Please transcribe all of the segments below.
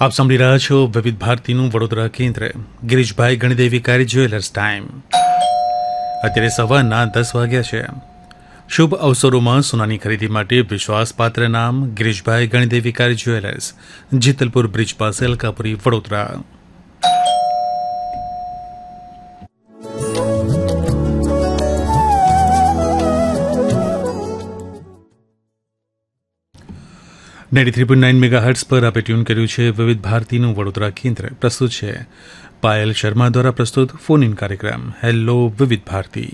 આપ સાંભળી રહ્યા છો વિવિધ ભારતીનું વડોદરા કેન્દ્ર ગિરીશભાઈ ગણદેવીકારી જ્વેલર્સ ટાઈમ અત્યારે સવારના 10 વાગ્યા છે। શુભ અવસરોમાં સોનાની ખરીદી માટે વિશ્વાસપાત્ર નામ ગિરીશભાઈ ગણદેવીકારી જ્વેલર્સ, જીતલપુર બ્રિજ પાસે અલકાપુરી, વડોદરા। નેડી 3.9 મેગાહર્ટ્ઝ પર આપે ટ્યુન કર્યું છે વિવિધ ભારતીનું વડોદરા કેન્દ્ર। પ્રસ્તુત છે પાયલ શર્મા દ્વારા પ્રસ્તુત ફોન ઇન કાર્યક્રમ હેલો વિવિધ ભારતી।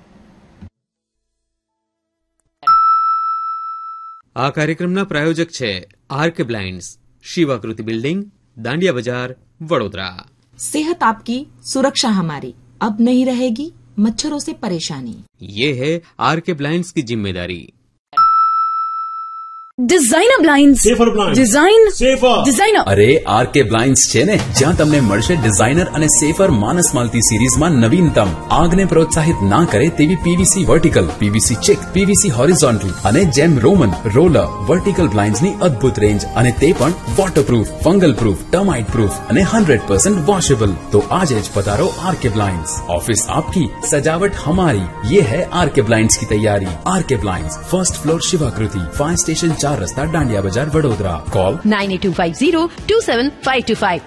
આ કાર્યક્રમના પ્રાયોજક છે આરકે બ્લાઇન્ડ્સ, શિવાકૃતિ બિલ્ડિંગ, દાંડિયા બજાર, વડોદરા। सेहत आपकी, सुरक्षा हमारी, अब नहीं रहेगी मच्छरों से परेशानी। ये है आरके ब्लाइंड्स की जिम्मेदारी। Designer blinds, safer blinds, design safer designer. અરે આરકે બ્લાઇન્ડ્સ છે ને, જ્યાં તમને મળશે ડિઝાઇનર અને સેફર માનસ માલતી સિરીઝમાં નવીનતમ, આગને પ્રોત્સાહિત ના કરે તેવી PVC vertical, PVC check, PVC horizontal અને જેમ રોમન, રોલર, વર્ટિકલ બ્લાઇન્ડ્સની અદ્ભુત રેન્જ, અને તે પણ waterproof, fungal proof, termite proof અને 100% વોશેબલ। તો આજે જ પધારો આરકે બ્લાઇન્ડ્સ। ऑफिस आपकी, सजावट हमारी, ये है आरके ब्लाइंड्स की तैयारी। R K blinds, first floor शिवाकृति, fire station 4 रस्ता, डांडिया बाजार, वडोदरा। कॉल 9825027525।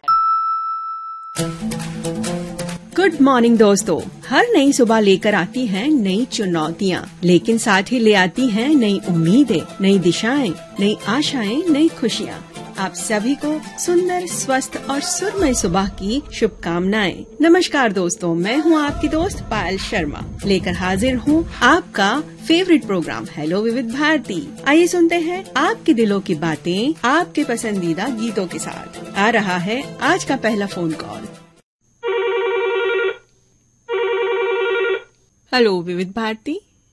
गुड मॉर्निंग दोस्तों। हर नई सुबह लेकर आती है नई चुनौतियाँ, लेकिन साथ ही ले आती है नई उम्मीदें, नई दिशाएं, नई आशाएं, नई खुशियाँ। आप सभी को सुंदर, स्वस्थ और सुरमय सुबह की शुभकामनाएं। नमस्कार दोस्तों, मैं हूँ आपकी दोस्त पायल शर्मा, लेकर हाजिर हूँ आपका फेवरेट प्रोग्राम हेलो विविध भारती। आइए सुनते हैं आपके दिलों की बातें, आपके पसंदीदा गीतों के साथ। आ रहा है आज का पहला फोन कॉल। हेलो विविध भारती।